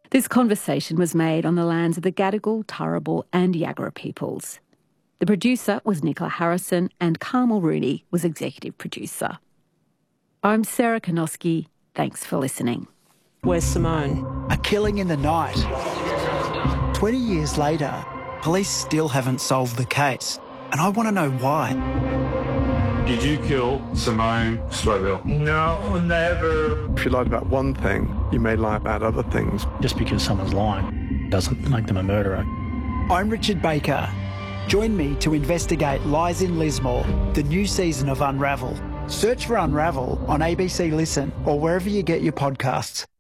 This conversation was made on the lands of the Gadigal, Turrbal and Yagara peoples. The producer was Nicola Harrison and Carmel Rooney was executive producer. I'm Sarah Konoski. Thanks for listening. Where's Simone? A killing in the night. 20 years later, police still haven't solved the case, and I want to know why. Did you kill Simone Stroville? No, never. If you lied about one thing, you may lie about other things. Just because someone's lying doesn't make them a murderer. I'm Richard Baker. Join me to investigate Lies in Lismore, the new season of Unravel. Search for Unravel on ABC Listen or wherever you get your podcasts.